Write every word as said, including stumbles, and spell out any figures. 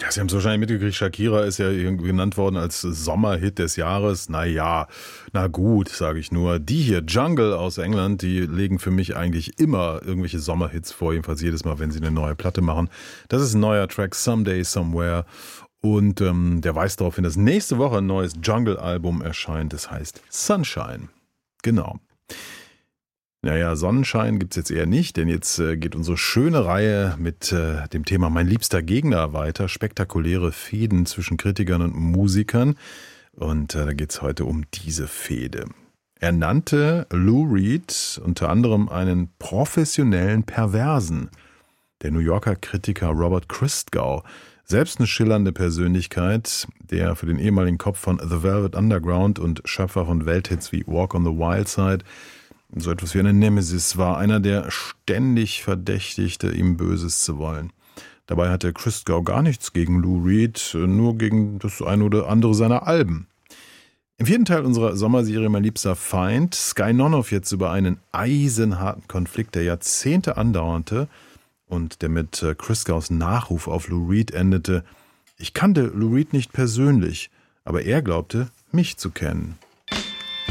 Ja, Sie haben es wahrscheinlich mitgekriegt, Shakira ist ja irgendwie genannt worden als Sommerhit des Jahres. Naja, na gut, sage ich nur. Die hier, Jungle aus England, die legen für mich eigentlich immer irgendwelche Sommerhits vor, jedenfalls jedes Mal, wenn sie eine neue Platte machen. Das ist ein neuer Track, Someday, Somewhere. Und ähm, der weist darauf hin, dass nächste Woche ein neues Jungle-Album erscheint. Das heißt Sunshine. Genau. Naja, Sonnenschein gibt's jetzt eher nicht, denn jetzt äh, geht unsere schöne Reihe mit äh, dem Thema Mein liebster Gegner weiter. Spektakuläre Fehden zwischen Kritikern und Musikern. Und äh, da geht's heute um diese Fehde. Er nannte Lou Reed unter anderem einen professionellen Perversen. Der New Yorker Kritiker Robert Christgau, selbst eine schillernde Persönlichkeit, der für den ehemaligen Kopf von The Velvet Underground und Schöpfer von Welthits wie Walk on the Wild Side so etwas wie eine Nemesis war, einer, der ständig verdächtigte, ihm Böses zu wollen. Dabei hatte Christgau gar nichts gegen Lou Reed, nur gegen das eine oder andere seiner Alben. Im vierten Teil unserer Sommerserie Mein liebster Feind, Sky Nonoff jetzt über einen eisenharten Konflikt, der Jahrzehnte andauerte und der mit Christgaus Nachruf auf Lou Reed endete. Ich kannte Lou Reed nicht persönlich, aber er glaubte, mich zu kennen.